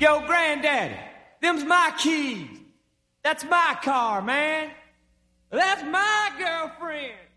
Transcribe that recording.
Yo, granddaddy, them's my keys. That's my car, man. That's my girlfriend.